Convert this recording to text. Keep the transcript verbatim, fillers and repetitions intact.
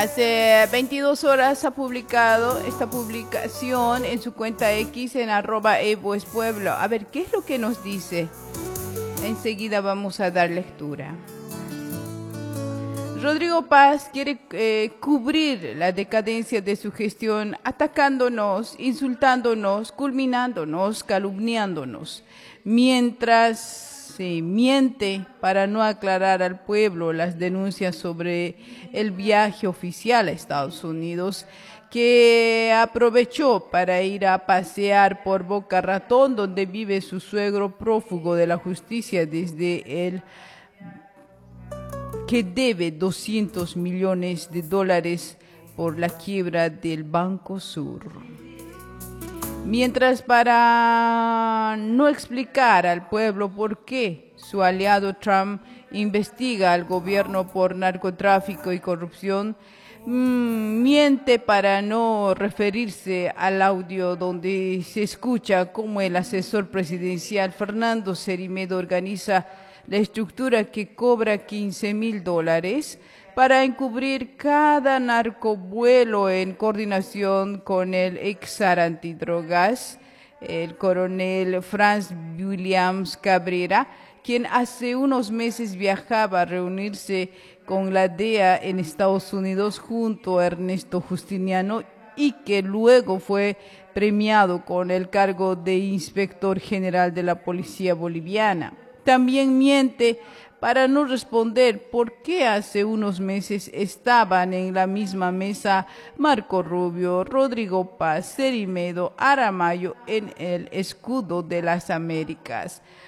Hace veintidós horas ha publicado esta publicación en su cuenta X en arroba Evo es Pueblo. A ver, ¿qué es lo que nos dice? Enseguida vamos a dar lectura. Rodrigo Paz quiere eh, cubrir la decadencia de su gestión atacándonos, insultándonos, culminándonos, calumniándonos, mientras se miente para no aclarar al pueblo las denuncias sobre el viaje oficial a Estados Unidos que aprovechó para ir a pasear por Boca Ratón, donde vive su suegro prófugo de la justicia desde el que debe doscientos millones de dólares por la quiebra del Banco Sur. Mientras, para no explicar al pueblo por qué su aliado Trump investiga al gobierno por narcotráfico y corrupción, mmm, miente para no referirse al audio donde se escucha cómo el asesor presidencial Fernando Cerimedo organiza la estructura que cobra quince mil dólares para encubrir cada narcovuelo en coordinación con el ex zar antidrogas, el coronel Franz Williams Cabrera, quien hace unos meses viajaba a reunirse con la D E A en Estados Unidos junto a Ernesto Justiniano y que luego fue premiado con el cargo de inspector general de la policía boliviana. También miente para no responder por qué hace unos meses estaban en la misma mesa Marco Rubio, Rodrigo Paz, Cerimedo, Aramayo en el escudo de las Américas.